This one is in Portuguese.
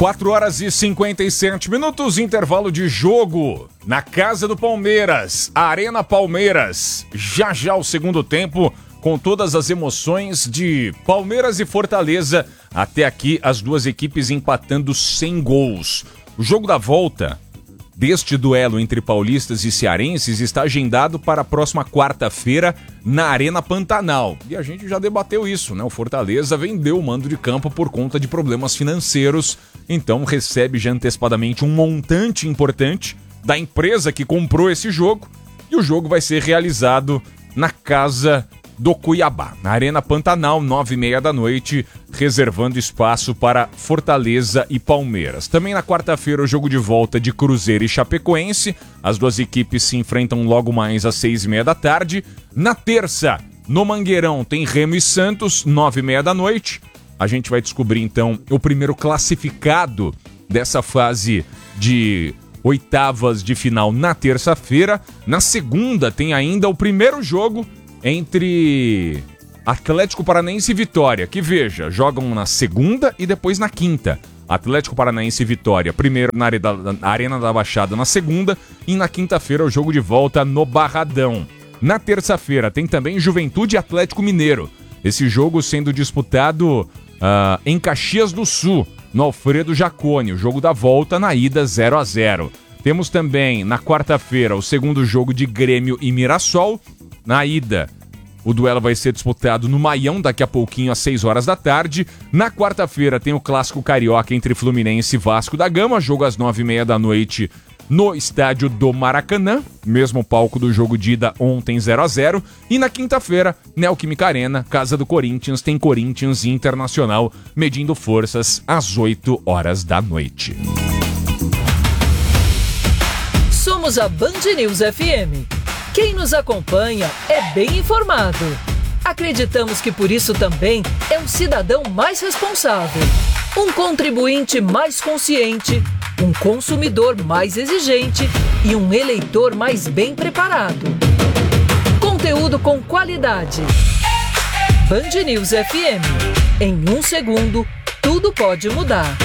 4h57, intervalo de jogo na casa do Palmeiras, Arena Palmeiras. Já já o segundo tempo, com todas as emoções de Palmeiras e Fortaleza. Até aqui, as duas equipes empatando sem gols. O jogo da volta deste duelo entre paulistas e cearenses está agendado para a próxima quarta-feira na Arena Pantanal. E a gente já debateu isso, né? O Fortaleza vendeu o mando de campo por conta de problemas financeiros, então recebe já antecipadamente um montante importante da empresa que comprou esse jogo, e o jogo vai ser realizado na casa do Cuiabá, na Arena Pantanal, 21h30, reservando espaço para Fortaleza e Palmeiras. Também na quarta-feira, o jogo de volta de Cruzeiro e Chapecoense. As duas equipes se enfrentam logo mais às 6h30. Na terça, no Mangueirão, tem Remo e Santos, 9h30. A gente vai descobrir, então, o primeiro classificado dessa fase de oitavas de final na terça-feira. Na segunda, tem ainda o primeiro jogo entre Atlético Paranaense e Vitória, que veja, jogam na segunda e depois na quinta. Atlético Paranaense e Vitória, primeiro na Arena da Baixada na segunda, e na quinta-feira o jogo de volta no Barradão. Na terça-feira tem também Juventude e Atlético Mineiro, esse jogo sendo disputado em Caxias do Sul, no Alfredo Jaconi, o jogo da volta na ida 0-0. Temos também na quarta-feira o segundo jogo de Grêmio e Mirassol. Na ida, o duelo vai ser disputado no Maião daqui a pouquinho, às 6h. Na quarta-feira tem o clássico carioca entre Fluminense e Vasco da Gama, jogo às 9h30 no estádio do Maracanã, mesmo palco do jogo de ida ontem 0-0. E na quinta-feira, Neoquímica Arena, casa do Corinthians, tem Corinthians e Internacional medindo forças às 8h. Somos a Band News FM. Quem nos acompanha é bem informado. Acreditamos que por isso também é um cidadão mais responsável, um contribuinte mais consciente, um consumidor mais exigente e um eleitor mais bem preparado. Conteúdo com qualidade. Band News FM. Em 1 segundo, tudo pode mudar.